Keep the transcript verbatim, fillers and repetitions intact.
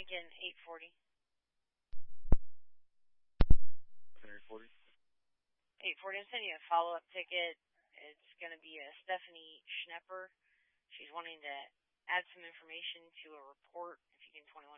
Lincoln eight forty. eight forty. eight forty, I'm sending you a follow-up ticket. It's going to be a Stephanie Schnepper. She's wanting to add some information to a report. If you can twenty-one